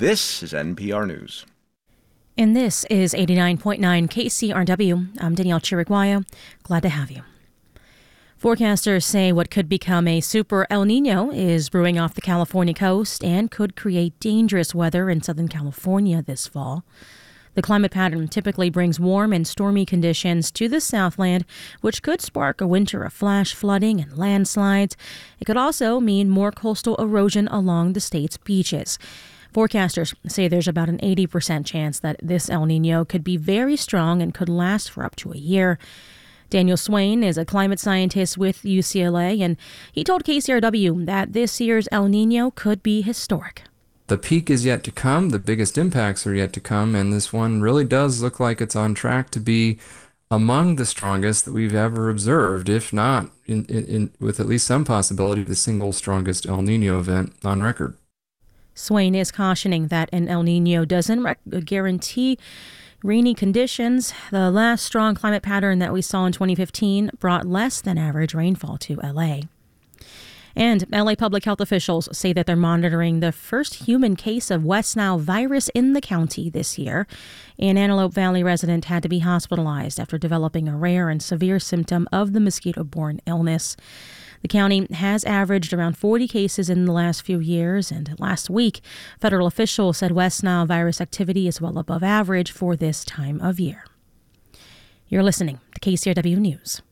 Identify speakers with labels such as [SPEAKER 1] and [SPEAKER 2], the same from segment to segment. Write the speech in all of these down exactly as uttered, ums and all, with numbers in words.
[SPEAKER 1] This is N P R News.
[SPEAKER 2] And this is eighty-nine point nine K C R W. I'm Danielle Chiriguayo. Glad to have you. Forecasters say what could become a super El Nino is brewing off the California coast and could create dangerous weather in Southern California this fall. The climate pattern typically brings warm and stormy conditions to the Southland, which could spark a winter of flash flooding and landslides. It could also mean more coastal erosion along the state's beaches. Forecasters say there's about an eighty percent chance that this El Nino could be very strong and could last for up to a year. Daniel Swain is a climate scientist with U C L A, and he told K C R W that this year's El Nino could be historic.
[SPEAKER 3] The peak is yet to come, the biggest impacts are yet to come, and this one really does look like it's on track to be among the strongest that we've ever observed, if not, in, in, in, with at least some possibility, the single strongest El Nino event on record.
[SPEAKER 2] Swain is cautioning that an El Nino doesn't rec- guarantee rainy conditions. The last strong climate pattern that we saw in twenty fifteen brought less than average rainfall to L A. And L A public health officials say that they're monitoring the first human case of West Nile virus in the county this year. An Antelope Valley resident had to be hospitalized after developing a rare and severe symptom of the mosquito-borne illness. The county has averaged around forty cases in the last few years, and last week, federal officials said West Nile virus activity is well above average for this time of year. You're listening to K C R W News.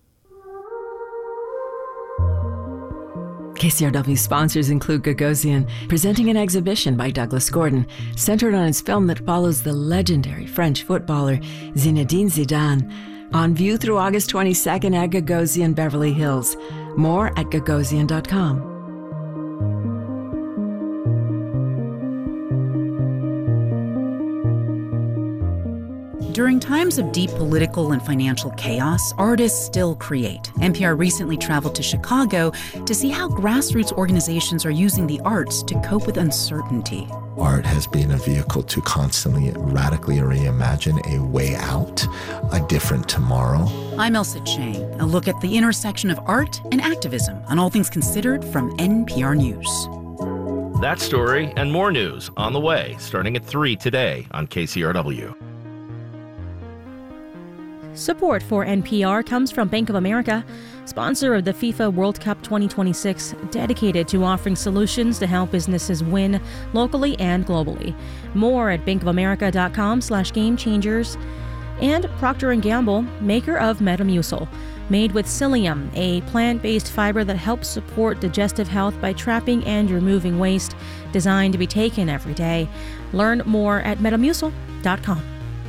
[SPEAKER 4] K C R W sponsors include Gagosian, presenting an exhibition by Douglas Gordon, centered on his film that follows the legendary French footballer Zinedine Zidane. On view through August twenty-second at Gagosian Beverly Hills. More at gagosian dot com.
[SPEAKER 5] During times of deep political and financial chaos, artists still create. N P R recently traveled to Chicago to see how grassroots organizations are using the arts to cope with uncertainty.
[SPEAKER 6] Art has been a vehicle to constantly radically reimagine a way out, a different tomorrow.
[SPEAKER 5] I'm Elsa Chang, a look at the intersection of art and activism on All Things Considered from N P R News.
[SPEAKER 7] That story and more news on the way, starting at three today on K C R W.
[SPEAKER 2] Support for N P R comes from Bank of America, sponsor of the FIFA World Cup twenty twenty-six, dedicated to offering solutions to help businesses win locally and globally. More at bankofamerica.com slash game changers. And Procter and Gamble, maker of Metamucil, made with psyllium, a plant-based fiber that helps support digestive health by trapping and removing waste, designed to be taken every day. Learn more at metamucil dot com.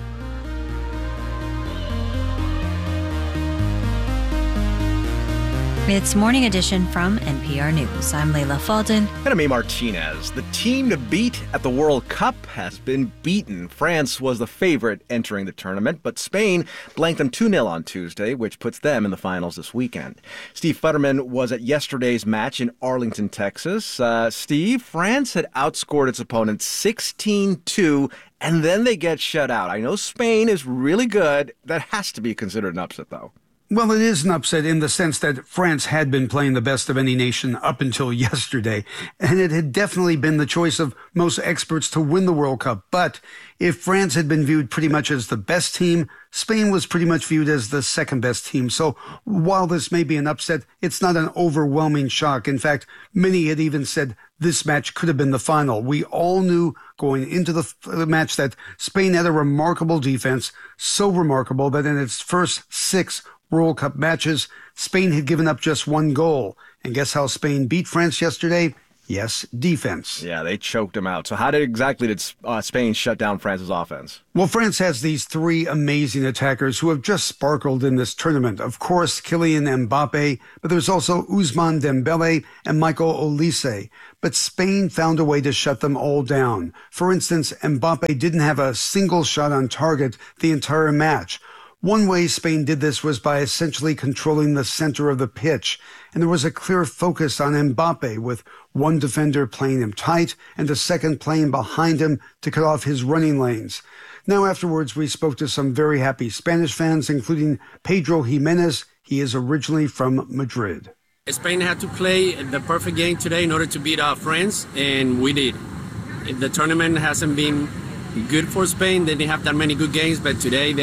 [SPEAKER 8] It's Morning Edition from N P R News. I'm Layla Falden.
[SPEAKER 1] And I'm A. Martinez. The team to beat at the World Cup has been beaten. France was the favorite entering the tournament, but Spain blanked them two nil on Tuesday, which puts them in the finals this weekend. Steve Futterman was at yesterday's match in Arlington, Texas. Uh, Steve, France had outscored its opponent sixteen two, and then they get shut out. I know Spain is really good. That has to be considered an upset, though.
[SPEAKER 9] Well, it is an upset in the sense that France had been playing the best of any nation up until yesterday, and it had definitely been the choice of most experts to win the World Cup. But if France had been viewed pretty much as the best team, Spain was pretty much viewed as the second best team. So while this may be an upset, it's not an overwhelming shock. In fact, many had even said this match could have been the final. We all knew going into the f- match that Spain had a remarkable defense, so remarkable that in its first six World Cup matches, Spain had given up just one goal. And guess how Spain beat France yesterday? Yes, defense.
[SPEAKER 1] Yeah, they choked them out. So how did exactly did uh, Spain shut down France's offense?
[SPEAKER 9] Well, France has these three amazing attackers who have just sparkled in this tournament. Of course, Kylian Mbappe, but there's also Ousmane Dembele and Michael Olise. But Spain found a way to shut them all down. For instance, Mbappe didn't have a single shot on target the entire match. One way Spain did this was by essentially controlling the center of the pitch, and there was a clear focus on Mbappe, with one defender playing him tight and the second playing behind him to cut off his running lanes. Now, afterwards, we spoke to some very happy Spanish fans, including Pedro Jimenez. He is originally from Madrid.
[SPEAKER 10] Spain had to play the perfect game today in order to beat uh, France, and we did. the tournament hasn't been good for Spain. They didn't have that many good games, but today they